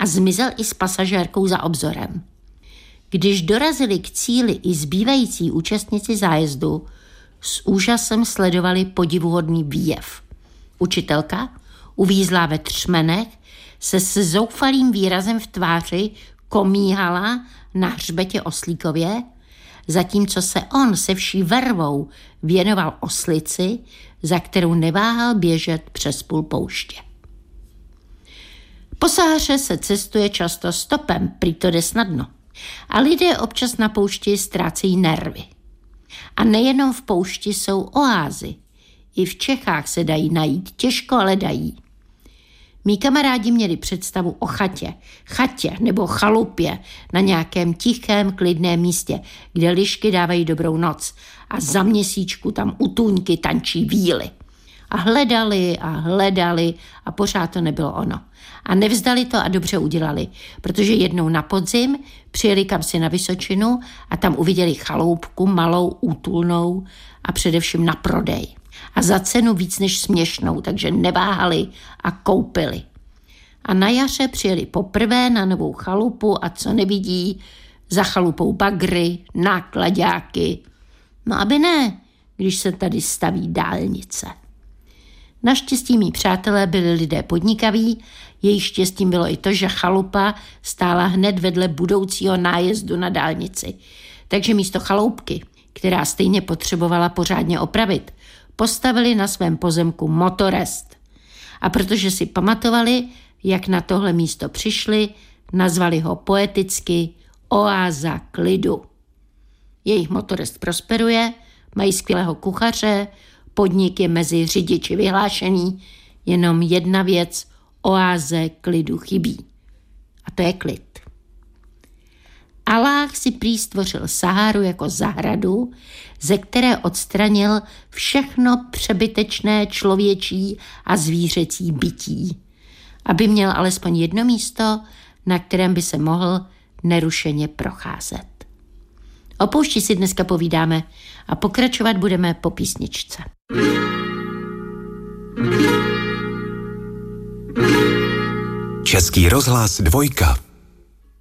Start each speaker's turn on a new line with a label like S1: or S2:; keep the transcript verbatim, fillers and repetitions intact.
S1: a zmizel i s pasažérkou za obzorem. Když dorazili k cíli i zbývající účastníci zájezdu, s úžasem sledovali podivuhodný výjev. Učitelka, uvízlá ve třmenech, se s zoufalým výrazem v tváři komíhala na hřbetě oslíkově, zatímco se on se vší vervou věnoval oslici, za kterou neváhal běžet přes půl pouště. Po Sahaře se cestuje často stopem, prý to jde snadno. A lidé občas na poušti ztrácejí nervy. A nejenom v poušti jsou oázy. I v Čechách se dají najít, těžko, ale dají. Mí kamarádi měli představu o chatě, chatě nebo chalupě na nějakém tichém, klidném místě, kde lišky dávají dobrou noc a za měsíčku tam utůňky tančí víly. A hledali a hledali a pořád to nebylo ono. A nevzdali to a dobře udělali, protože jednou na podzim přijeli kamsi na Vysočinu a tam uviděli chaloupku malou, útulnou a především na prodej. A za cenu víc než směšnou, takže neváhali a koupili. A na jaře přijeli poprvé na novou chalupu a co nevidí, za chalupou bagry, náklaďáky. No aby ne, když se tady staví dálnice. Naštěstí mí přátelé byli lidé podnikaví, jejich štěstím bylo i to, že chalupa stála hned vedle budoucího nájezdu na dálnici. Takže místo chaloupky, která stejně potřebovala pořádně opravit, postavili na svém pozemku motorest. A protože si pamatovali, jak na tohle místo přišli, nazvali ho poeticky Oáza klidu. Jejich motorest prosperuje, mají skvělého kuchaře, podnik je mezi řidiči vyhlášený, jenom jedna věc oáze klidu chybí. A to je klid. Aláh si prý stvořil Saharu jako zahradu, ze které odstranil všechno přebytečné člověčí a zvířecí bytí, aby měl alespoň jedno místo, na kterém by se mohl nerušeně procházet. O poušti si dneska povídáme a pokračovat budeme po písničce.
S2: Český rozhlas dvojka.